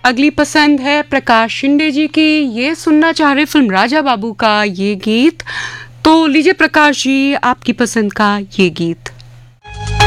अगली पसंद है प्रकाश शिंदे जी की, ये सुनना चाह रहे फिल्म राजा बाबू का ये गीत। तो लीजिए प्रकाश जी आपकी पसंद का ये गीत।